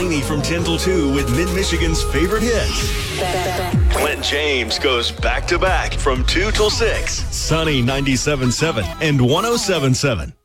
Sweeney from 10 till 2 with Mid-Michigan's favorite hits. Clint James goes back-to-back from 2 till 6. Sunny 97.7 and 107.7.